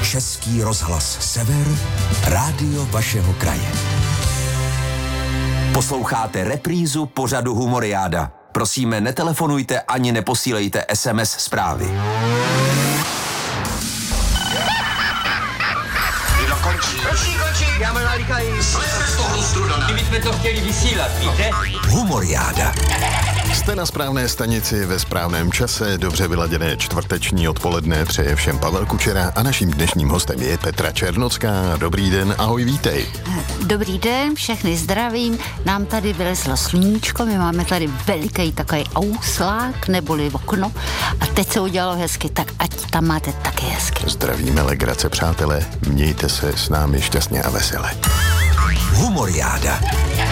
Český rozhlas Sever, rádio vašeho kraje. Posloucháte reprízu pořadu Humoriáda. Prosíme, netelefonujte ani neposílejte SMS zprávy. Končí. Já mám nalíkají. Jsme z toho strudana. My jsme to chtěli vysílat, víte? Humoriáda. Jste na správné stanici ve správném čase, dobře vyladěné čtvrteční odpoledne přeje všem Pavel Kučera a naším dnešním hostem je Petra Černocká. Dobrý den, ahoj, vítej. Dobrý den, všechny zdravím. Nám tady vylezlo sluníčko, my máme tady veliký takový auslák, neboli okno a teď se udělalo hezky, tak ať tam máte taky hezky. Zdravíme, legrace, přátelé, mějte se s námi šťastně a vesele. Humoriáda.